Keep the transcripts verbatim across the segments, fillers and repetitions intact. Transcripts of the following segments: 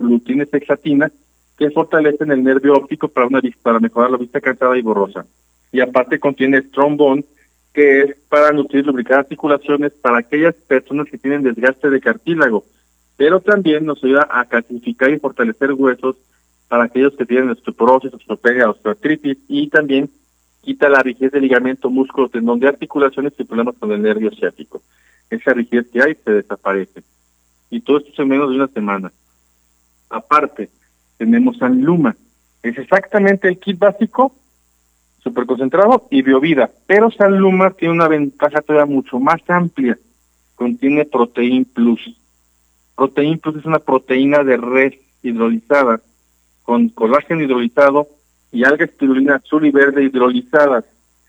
luteína y zeaxantina, que fortalecen el nervio óptico para una vista, para mejorar la vista cansada y borrosa. Y aparte contiene Strong Bone, que es para nutrir y lubricar articulaciones para aquellas personas que tienen desgaste de cartílago, pero también nos ayuda a calcificar y fortalecer huesos para aquellos que tienen osteoporosis, osteopenia, osteoartritis, y también quita la rigidez de ligamento, músculo, tendón de articulaciones y problemas con el nervio ciático. Esa rigidez que hay se desaparece. Y todo esto en menos de una semana. Aparte, tenemos Sanluma. Es exactamente el kit básico, súper concentrado y Biovida. Pero Sanluma tiene una ventaja todavía mucho más amplia. Contiene Protein Plus. Protein Plus es una proteína de res hidrolizada con colágeno hidrolizado y alga espirulina azul y verde hidrolizadas.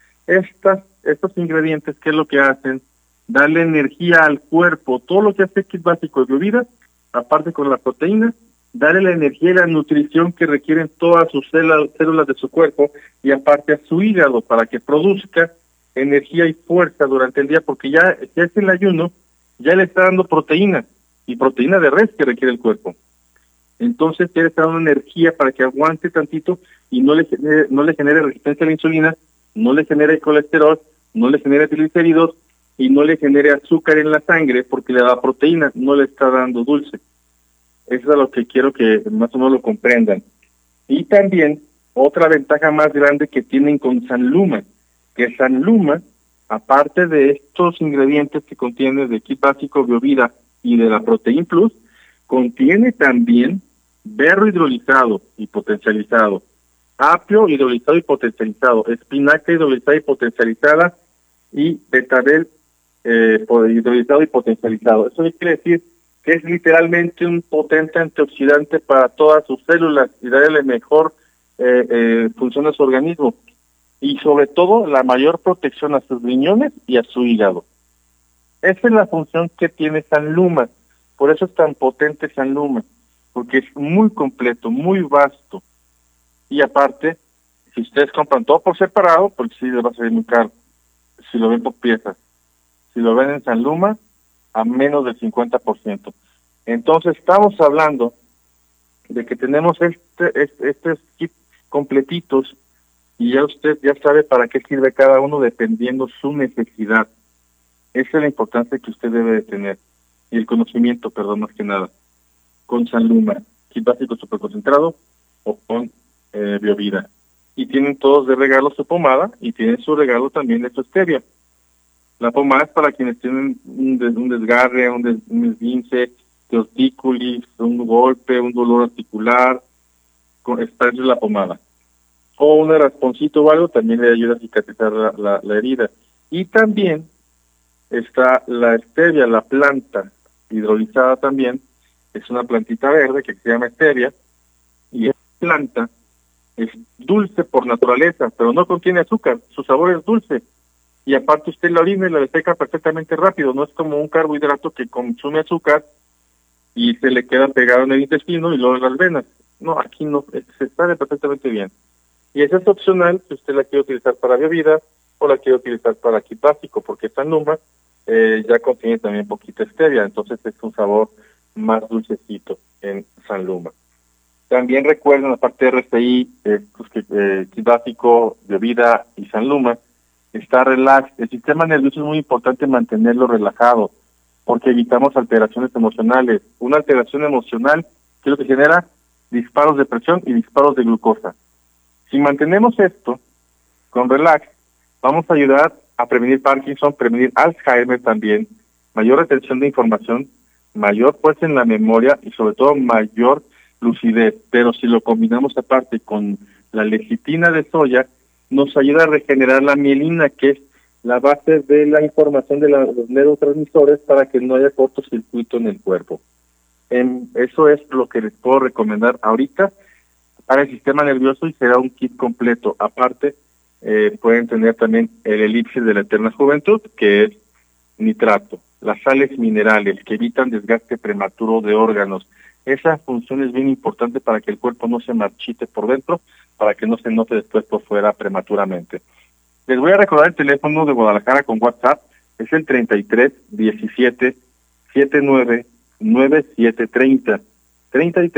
Estas, estos ingredientes, ¿qué es lo que hacen? Darle energía al cuerpo. Todo lo que hace el kit básico de Biovida, aparte con la proteína, darle la energía y la nutrición que requieren todas sus células, células de su cuerpo, y aparte a su hígado para que produzca energía y fuerza durante el día, porque ya, ya es el ayuno, ya le está dando proteína, y proteína de res que requiere el cuerpo. Entonces ya le está dando energía para que aguante tantito y no le genere, no le genere resistencia a la insulina, no le genere colesterol, no le genere triglicéridos y no le genere azúcar en la sangre, porque le da proteína, no le está dando dulce. Eso es a lo que quiero que más o menos lo comprendan. Y también otra ventaja más grande que tienen con Sanluma, que Sanluma, aparte de estos ingredientes que contiene de kit básico Biovida y de la Protein Plus, contiene también berro hidrolizado y potencializado, apio hidrolizado y potencializado, espinaca hidrolizada y potencializada y betabel eh, hidrolizado y potencializado. Eso quiere decir que es literalmente un potente antioxidante para todas sus células y darle mejor eh, eh, función a su organismo, y sobre todo la mayor protección a sus riñones y a su hígado. Esa es la función que tiene Sanluma, por eso es tan potente Sanluma, porque es muy completo, muy vasto, y aparte, si ustedes compran todo por separado, porque sí les va a salir muy caro, si lo ven por piezas, si lo ven en Sanluma, a menos del cincuenta por ciento. Entonces estamos hablando de que tenemos este, este, estos kits completitos, y ya usted ya sabe para qué sirve cada uno dependiendo su necesidad. Esa es la importancia que usted debe de tener, y el conocimiento, perdón, más que nada, con Sanluma, kit básico superconcentrado o con eh, Biovida. Y tienen todos de regalo su pomada, y tienen su regalo también de su stevia. La pomada es para quienes tienen un, des, un desgarre, un, des, un esguince, tortícolis, un golpe, un dolor articular, con, esta es la pomada. O un rasponcito o algo, también le ayuda a cicatrizar la, la, la herida. Y también está la stevia, la planta hidrolizada también, es una plantita verde que se llama stevia, y esta planta es dulce por naturaleza, pero no contiene azúcar, su sabor es dulce. Y aparte usted la orina y la defeca perfectamente rápido, no es como un carbohidrato que consume azúcar y se le queda pegado en el intestino y luego en las venas. No, aquí no, se sale perfectamente bien. Y esa es opcional si usted la quiere utilizar para Biovida o la quiere utilizar para kit básico, porque Sanluma eh, ya contiene también poquita stevia, entonces es un sabor más dulcecito en Sanluma. También recuerden, aparte de R C I, eh, pues que, eh, kit básico, Biovida y Sanluma, está relax. El sistema nervioso es muy importante mantenerlo relajado, porque evitamos alteraciones emocionales. Una alteración emocional, que es lo que genera disparos de presión y disparos de glucosa. Si mantenemos esto con relax, vamos a ayudar a prevenir Parkinson, prevenir Alzheimer también, mayor retención de información, mayor fuerza en la memoria y sobre todo mayor lucidez. Pero si lo combinamos aparte con la lecitina de soya, nos ayuda a regenerar la mielina, que es la base de la información de la, los neurotransmisores para que no haya cortocircuito en el cuerpo. En, eso es lo que les puedo recomendar ahorita para el sistema nervioso, y será un kit completo. Aparte, eh, pueden tener también el elixir de la eterna juventud, que es nitrato, las sales minerales que evitan desgaste prematuro de órganos. Esa función es bien importante para que el cuerpo no se marchite por dentro, para que no se note después por fuera prematuramente. Les voy a recordar el teléfono de Guadalajara con WhatsApp, es el treinta y tres diecisiete setenta y nueve noventa y siete treinta, treinta y tres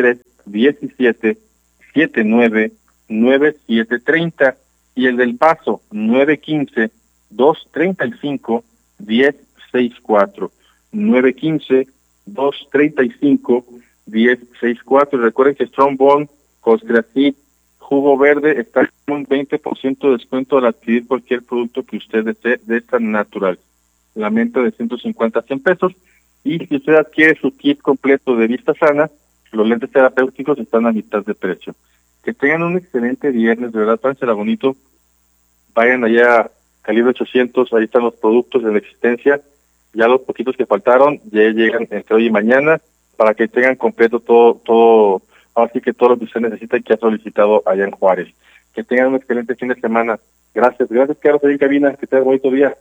diecisiete setenta y nueve noventa y siete treinta y el del Paso nueve quince dos treinta y cinco diez sesenta y cuatro nueve quince dos treinta y cinco diez sesenta y cuatro. Recuerden que Strong Bond, Costreacid, jugo verde está con un veinte por ciento de descuento al adquirir cualquier producto que usted desee de esta natural. La menta de ciento cincuenta a cien pesos. Y si usted adquiere su kit completo de vista sana, los lentes terapéuticos están a mitad de precio. Que tengan un excelente viernes, de verdad, pásensela bonito. Vayan allá a Calibre ochocientos, ahí están los productos en existencia. Ya los poquitos que faltaron ya llegan entre hoy y mañana para que tengan completo todo, todo, así que todo lo que usted necesita y que ha solicitado allá en Juárez. Que tengan un excelente fin de semana. Gracias, gracias, Carlos, ahí en cabina. Que tengan un bonito día.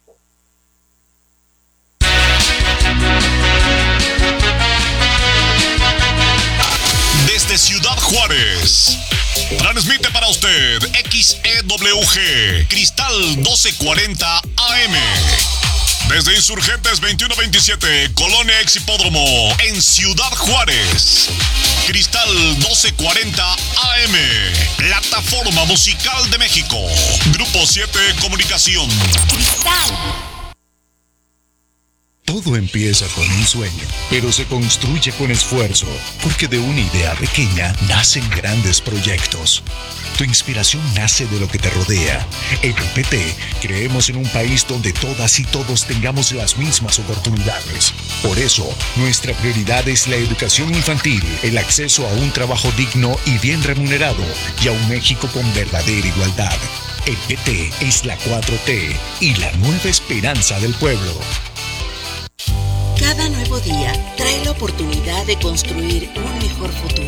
Desde Ciudad Juárez, transmite para usted X E W G, Cristal doce cuarenta A M. Desde Insurgentes veintiuno veintisiete, Colonia Ex Hipódromo, en Ciudad Juárez. Cristal doce cuarenta A M, Plataforma Musical de México. Grupo siete Comunicación. Cristal. Todo empieza con un sueño, pero se construye con esfuerzo, porque de una idea pequeña nacen grandes proyectos. Tu inspiración nace de lo que te rodea. En el P T creemos en un país donde todas y todos tengamos las mismas oportunidades. Por eso, nuestra prioridad es la educación infantil, el acceso a un trabajo digno y bien remunerado, y a un México con verdadera igualdad. El P T es la cuatro T y la nueva esperanza del pueblo. Cada nuevo día trae la oportunidad de construir un mejor futuro.